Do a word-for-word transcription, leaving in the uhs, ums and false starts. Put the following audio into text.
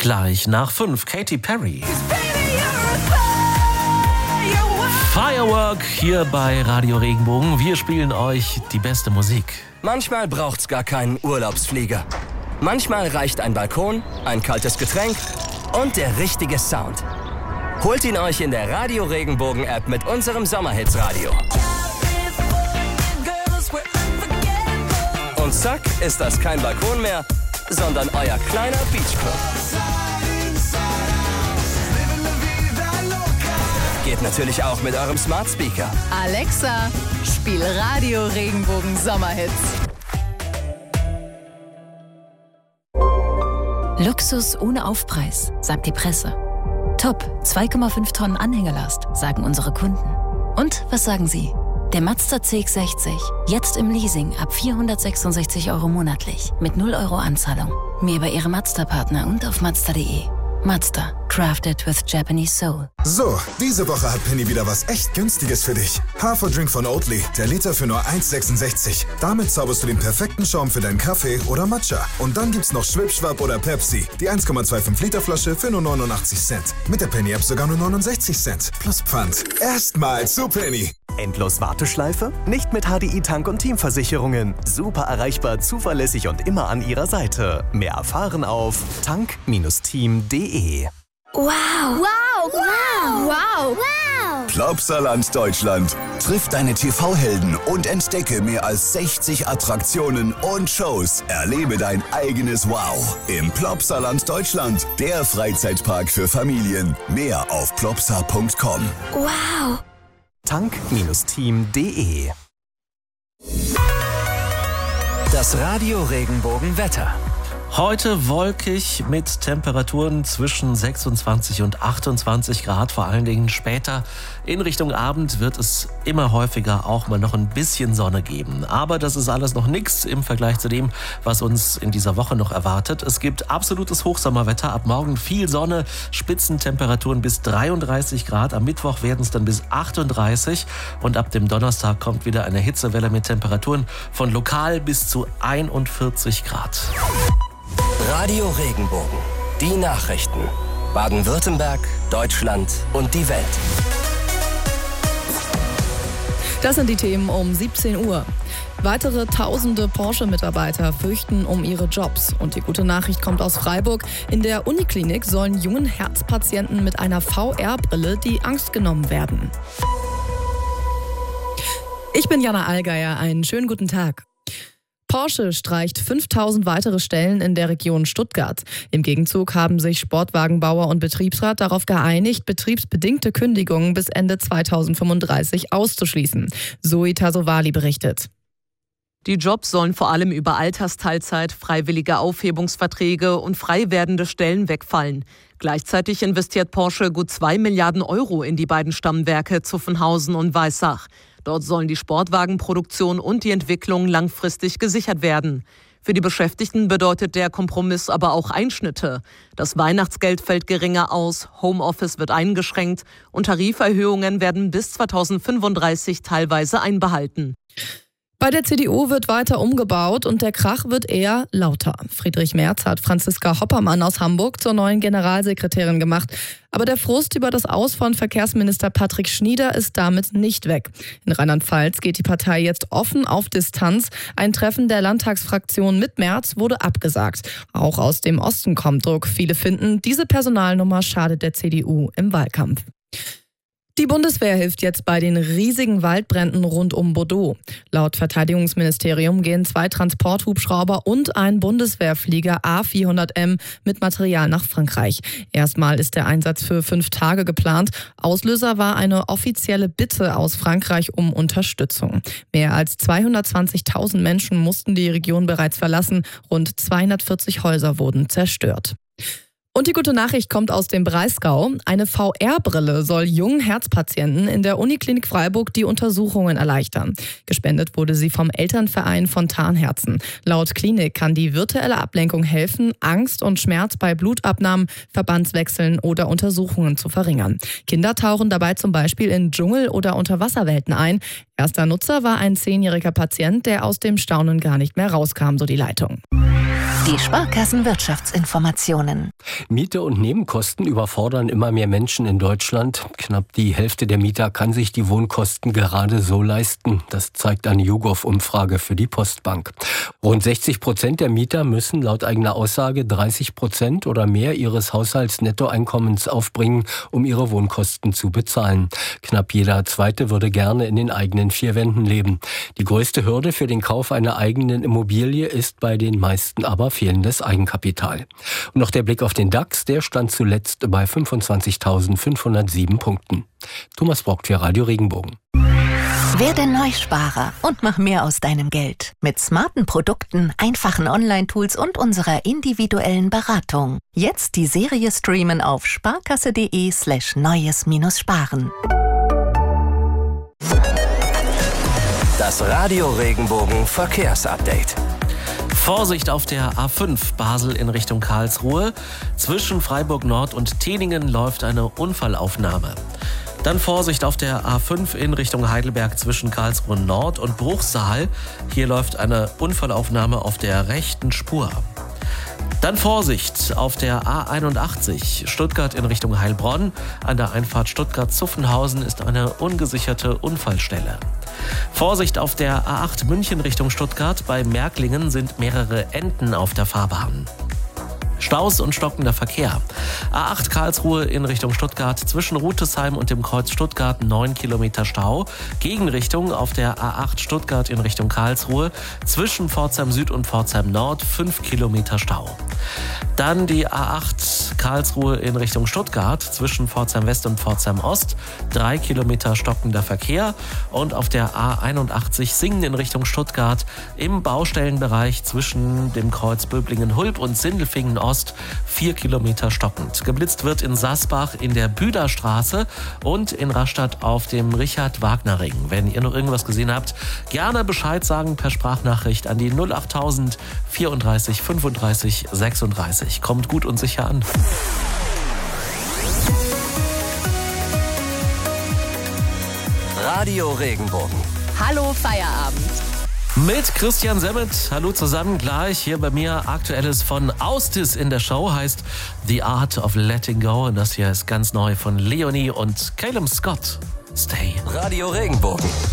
Gleich nach fünf, Katy Perry. Firework hier bei Radio Regenbogen. Wir spielen euch die beste Musik. Manchmal braucht's gar keinen Urlaubsflieger. Manchmal reicht ein Balkon, ein kaltes Getränk und der richtige Sound. Holt ihn euch in der Radio Regenbogen App mit unserem Sommerhits-Radio. Und zack, ist das kein Balkon mehr, sondern euer kleiner Beachclub. Geht natürlich auch mit eurem Smart Speaker. Alexa, spiel Radio Regenbogen Sommerhits. Luxus ohne Aufpreis, sagt die Presse. Top, zwei Komma fünf Tonnen Anhängelast, sagen unsere Kunden. Und was sagen Sie? Der Mazda C X sechzig, jetzt im Leasing ab vierhundertsechsundsechzig Euro monatlich, mit null Euro Anzahlung. Mehr bei Ihrem Mazda-Partner und auf mazda punkt de. Mazda, crafted with Japanese soul. So, diese Woche hat Penny wieder was echt Günstiges für dich. Haferdrink von Oatly, der Liter für nur eins Komma sechsundsechzig. Damit zauberst du den perfekten Schaum für deinen Kaffee oder Matcha. Und dann gibt's noch Schwipschwap oder Pepsi, die eins Komma fünfundzwanzig Liter Flasche für nur neunundachtzig Cent. Mit der Penny-App sogar nur neunundsechzig Cent. Plus Pfand. Erstmal zu Penny. Endlos Warteschleife? Nicht mit H D I Tank- und Teamversicherungen. Super erreichbar, zuverlässig und immer an Ihrer Seite. Mehr erfahren auf tank Team punkt de. Wow! Wow! Wow! Wow! Wow! Plopsaland Deutschland. Triff deine T V-Helden und entdecke mehr als sechzig Attraktionen und Shows. Erlebe dein eigenes Wow im Plopsaland Deutschland. Der Freizeitpark für Familien. Mehr auf plopsa punkt com. Wow! tank Team punkt de. Das Radio Regenbogen Wetter. Heute wolkig mit Temperaturen zwischen sechsundzwanzig und achtundzwanzig Grad. Vor allen Dingen später in Richtung Abend wird es immer häufiger auch mal noch ein bisschen Sonne geben. Aber das ist alles noch nichts im Vergleich zu dem, was uns in dieser Woche noch erwartet. Es gibt absolutes Hochsommerwetter. Ab morgen viel Sonne, Spitzentemperaturen bis dreiunddreißig Grad. Am Mittwoch werden es dann bis achtunddreißig. Und ab dem Donnerstag kommt wieder eine Hitzewelle mit Temperaturen von lokal bis zu einundvierzig Grad. Radio Regenbogen. Die Nachrichten. Baden-Württemberg, Deutschland und die Welt. Das sind die Themen um siebzehn Uhr. Weitere tausende Porsche-Mitarbeiter fürchten um ihre Jobs. Und die gute Nachricht kommt aus Freiburg. In der Uniklinik sollen jungen Herzpatienten mit einer V R-Brille die Angst genommen werden. Ich bin Jana Allgeier. Einen schönen guten Tag. Porsche streicht fünftausend weitere Stellen in der Region Stuttgart. Im Gegenzug haben sich Sportwagenbauer und Betriebsrat darauf geeinigt, betriebsbedingte Kündigungen bis Ende zweitausendfünfunddreißig auszuschließen. Zoe Tasovali berichtet. Die Jobs sollen vor allem über Altersteilzeit, freiwillige Aufhebungsverträge und frei werdende Stellen wegfallen. Gleichzeitig investiert Porsche gut zwei Milliarden Euro in die beiden Stammwerke Zuffenhausen und Weissach. Dort sollen die Sportwagenproduktion und die Entwicklung langfristig gesichert werden. Für die Beschäftigten bedeutet der Kompromiss aber auch Einschnitte. Das Weihnachtsgeld fällt geringer aus, Homeoffice wird eingeschränkt und Tariferhöhungen werden bis zweitausendfünfunddreißig teilweise einbehalten. Bei der C D U wird weiter umgebaut und der Krach wird eher lauter. Friedrich Merz hat Franziska Hoppermann aus Hamburg zur neuen Generalsekretärin gemacht. Aber der Frust über das Aus von Verkehrsminister Patrick Schnieder ist damit nicht weg. In Rheinland-Pfalz geht die Partei jetzt offen auf Distanz. Ein Treffen der Landtagsfraktion mit Merz wurde abgesagt. Auch aus dem Osten kommt Druck. Viele finden, diese Personalnummer schadet der C D U im Wahlkampf. Die Bundeswehr hilft jetzt bei den riesigen Waldbränden rund um Bordeaux. Laut Verteidigungsministerium gehen zwei Transporthubschrauber und ein Bundeswehrflieger A vierhundert M mit Material nach Frankreich. Erstmal ist der Einsatz für fünf Tage geplant. Auslöser war eine offizielle Bitte aus Frankreich um Unterstützung. Mehr als zweihundertzwanzigtausend Menschen mussten die Region bereits verlassen. Rund zweihundertvierzig Häuser wurden zerstört. Und die gute Nachricht kommt aus dem Breisgau. Eine V R-Brille soll jungen Herzpatienten in der Uniklinik Freiburg die Untersuchungen erleichtern. Gespendet wurde sie vom Elternverein Fontanherzen. Laut Klinik kann die virtuelle Ablenkung helfen, Angst und Schmerz bei Blutabnahmen, Verbandswechseln oder Untersuchungen zu verringern. Kinder tauchen dabei zum Beispiel in Dschungel- oder Unterwasserwelten ein. Erster Nutzer war ein zehnjähriger Patient, der aus dem Staunen gar nicht mehr rauskam, so die Leitung. Die Sparkassen-Wirtschaftsinformationen. Miete und Nebenkosten überfordern immer mehr Menschen in Deutschland. Knapp die Hälfte der Mieter kann sich die Wohnkosten gerade so leisten. Das zeigt eine YouGov-Umfrage für die Postbank. Rund sechzig Prozent der Mieter müssen laut eigener Aussage dreißig Prozent oder mehr ihres Haushaltsnettoeinkommens aufbringen, um ihre Wohnkosten zu bezahlen. Knapp jeder Zweite würde gerne in den eigenen vier Wänden leben. Die größte Hürde für den Kauf einer eigenen Immobilie ist bei den meisten aber fehlendes Eigenkapital. Und noch der Blick auf den DAX, der stand zuletzt bei fünfundzwanzigtausendfünfhundertsieben Punkten. Thomas Brock für Radio Regenbogen. Werde Neusparer und mach mehr aus deinem Geld. Mit smarten Produkten, einfachen Online-Tools und unserer individuellen Beratung. Jetzt die Serie streamen auf sparkasse.de slash neues-sparen. Das Radio Regenbogen Verkehrsupdate. Vorsicht auf der A fünf Basel in Richtung Karlsruhe. Zwischen Freiburg Nord und Teningen läuft eine Unfallaufnahme. Dann Vorsicht auf der A fünf in Richtung Heidelberg zwischen Karlsruhe Nord und Bruchsal. Hier läuft eine Unfallaufnahme auf der rechten Spur. Dann Vorsicht auf der A einundachtzig Stuttgart in Richtung Heilbronn. An der Einfahrt Stuttgart-Zuffenhausen ist eine ungesicherte Unfallstelle. Vorsicht auf der A acht München Richtung Stuttgart. Bei Märklingen sind mehrere Enten auf der Fahrbahn. Staus und stockender Verkehr. A acht Karlsruhe in Richtung Stuttgart zwischen Rutesheim und dem Kreuz Stuttgart neun Kilometer Stau. Gegenrichtung auf der A acht Stuttgart in Richtung Karlsruhe zwischen Pforzheim Süd und Pforzheim Nord fünf Kilometer Stau. Dann die A acht Karlsruhe in Richtung Stuttgart zwischen Pforzheim West und Pforzheim Ost drei Kilometer stockender Verkehr. Und auf der A einundachtzig Singen in Richtung Stuttgart im Baustellenbereich zwischen dem Kreuz Böblingen-Hulb und Sindelfingen Ost vier Kilometer stockend. Geblitzt wird in Sasbach in der Büderstraße und in Rastatt auf dem Richard-Wagner-Ring. Wenn ihr noch irgendwas gesehen habt, gerne Bescheid sagen per Sprachnachricht an die null achttausend vierunddreißig fünfunddreißig sechsunddreißig. Kommt gut und sicher an. Radio Regenbogen. Hallo Feierabend. Mit Christian Semmet. Hallo zusammen. Gleich hier bei mir Aktuelles von Austis in der Show. Heißt The Art of Letting Go. Und das hier ist ganz neu von Leonie und Calum Scott. Stay. Radio Regenbogen.